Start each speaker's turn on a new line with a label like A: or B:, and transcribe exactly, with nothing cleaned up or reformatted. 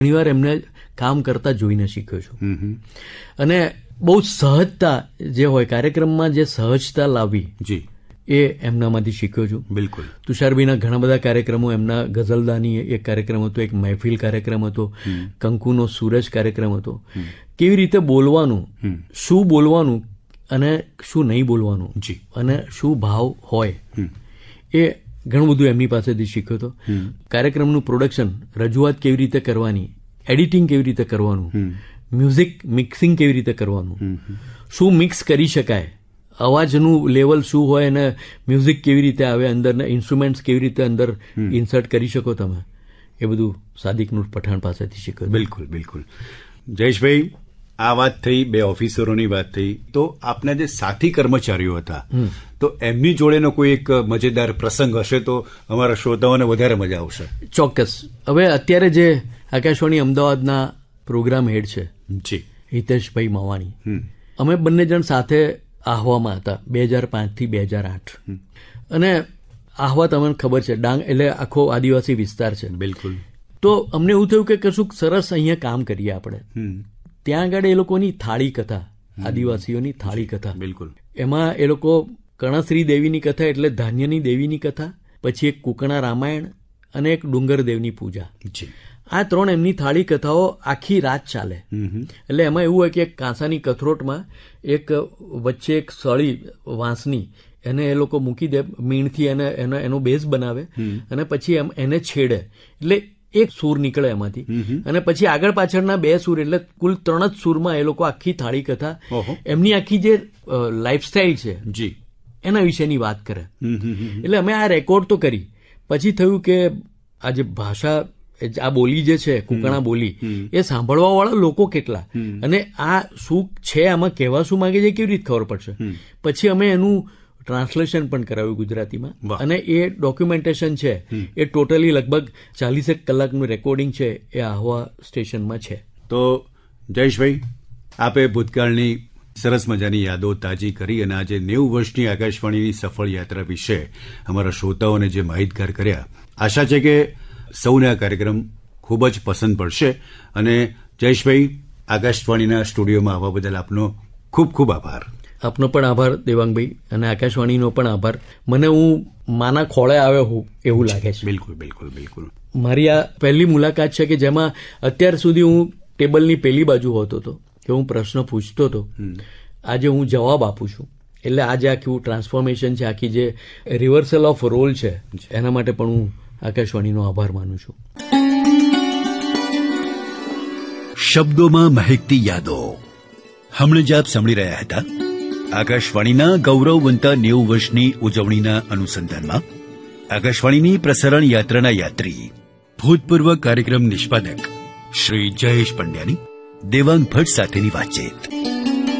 A: ઘણીવાર એમને કામ કરતા જોઈને શીખ્યો છું. અને બહુ સહજતા જે હોય કાર્યક્રમમાં, જે સહજતા લાવવી
B: જી
A: એ એમનામાંથી શીખ્યો છું.
B: બિલકુલ.
A: તુષારભાઈના ઘણા બધા કાર્યક્રમો, એમના ગઝલદાની એક કાર્યક્રમ હતો, એક મહેફિલ કાર્યક્રમ હતો, કંકુનો સૂરજ કાર્યક્રમ હતો. કેવી રીતે બોલવાનું, શું બોલવાનું અને શું નહીં બોલવાનું,
B: જી
A: અને શું ભાવ હોય, એ ઘણું બધું એમની પાસેથી શીખ્યો હતો. કાર્યક્રમનું પ્રોડક્શન, રજૂઆત કેવી રીતે કરવાની, એડિટિંગ કેવી રીતે કરવાનું, મ્યુઝિક મિક્સિંગ કેવી રીતે કરવાનું, શું મિક્સ કરી શકાય, અવાજનું લેવલ શું હોય અને મ્યુઝિક કેવી રીતે આવે અંદર, ઇન્સ્ટ્રુમેન્ટ્સ કેવી રીતે અંદર ઇન્સર્ટ કરી શકો તમે, એ બધું સાદિક નૂર પઠાણ પાસેથી શીખ્યું.
B: બિલકુલ બિલકુલ. જયેશભાઈ, આ વાત થઈ, બે ઓફિસરોની વાત થઈ, તો આપના જે સાથી કર્મચારીઓ હતા તો એમની જોડેનો કોઈ એક મજેદાર પ્રસંગ હશે તો અમારા શ્રોતાઓને વધારે મજા આવશે.
A: ચોક્કસ. હવે અત્યારે જે આકાશવાણી અમદાવાદના પ્રોગ્રામ હેડ છે
B: જી
A: હિતેશભાઈ મવાણી, અમે બંને જણ સાથે આહવામાં હતા બે હજાર પાંચ થી બે હજાર આઠ. અને આહવા તમને ખબર છે, ડાંગ એટલે આખો આદિવાસી વિસ્તાર છે.
B: બિલકુલ.
A: તો અમને એવું થયું કે કશુંક સરસ અહીંયા કામ કરીએ આપણે. ત્યાં આગળ એ લોકોની થાળી કથા, આદિવાસીઓની થાળી કથા,
B: બિલકુલ,
A: એમાં એ લોકો કણશ્રી દેવીની કથા એટલે ધાન્યની દેવીની કથા, પછી એક કુકણા રામાયણ અને એક ડુંગરદેવની પૂજા, આ ત્રણ એમની થાળી કથાઓ આખી રાત ચાલે. એટલે એમાં એવું હોય કે એક કાંસાની કથરોટમાં એક વચ્ચે એક સળી વાંસની એને એ લોકો મૂકી દે, મીણથી એને એનો એનો બેઝ બનાવે અને પછી એમ એને છેડે એટલે એક સૂર નીકળે એમાંથી, અને પછી આગળ પાછળના બે સૂર એટલે કુલ ત્રણ જ સૂરમાં એ લોકો આખી થાળી કથા, એમની આખી જે લાઈફસ્ટાઈલ છે
B: જી
A: એના વિશેની વાત કરે. એટલે અમે આ રેકોર્ડ તો કરી, પછી થયું કે આ જે ભાષા, આ બોલી જે છે કુકણા બોલી, એ સાંભળવા વાળા લોકો કેટલા, અને આ શું છે, આમાં કહેવા શું માંગે છે, કેવી રીતે ખબર પડશે. પછી અમે એનું ટ્રાન્સલેશન પણ કરાવ્યું ગુજરાતીમાં, અને એ ડોક્યુમેન્ટેશન છે એ ટોટલી લગભગ ચાલીસેક કલાકનું રેકોર્ડિંગ છે, એ આહવા સ્ટેશનમાં છે.
B: તો જયેશભાઈ, આપે ભૂતકાળની સરસ મજાની યાદો તાજી કરી અને આજે નેવું વર્ષની આકાશવાણીની સફળ યાત્રા વિશે અમારા શ્રોતાઓને જે માહિતગાર કર્યા, આશા છે કે સૌને આ કાર્યક્રમ ખૂબ જ પસંદ પડશે. અને જયેશભાઈ, આકાશવાણીના સ્ટુડિયોમાં આવવા બદલ આપનો ખૂબ ખૂબ આભાર.
A: આપનો પણ આભાર દેવાંગભાઈ, અને આકાશવાણીનો પણ આભાર. મને હું માના ખોળે આવ્યો હું એવું લાગે છે.
B: બિલકુલ બિલકુલ બિલકુલ.
A: મારી આ પહેલી મુલાકાત છે કે જેમાં અત્યાર સુધી હું ટેબલની પેલી બાજુ હોતો હતો, કે હું પ્રશ્ન પૂછતો હતો, આજે હું જવાબ આપું છું. એટલે આજે આખું ટ્રાન્સફોર્મેશન છે, આખી જે રિવર્સલ ઓફ રોલ છે, એના માટે પણ હું આકાશવાણીનો આભાર માનું છું.
C: શબ્દોમાં મહેકતી યાદો. હમણાં જ આપ સાંભળી રહ્યા હતા આકાશવાણીના ગૌરવવંતા નેવું વર્ષની ઉજવણીના અનુસંધાનમાં આકાશવાણીની પ્રસારણ યાત્રાના યાત્રી, ભૂતપૂર્વ કાર્યક્રમ નિષ્પાદક શ્રી જયેશ પંડ્યાની દેવાંગ ભટ્ટ સાથેની વાતચીત.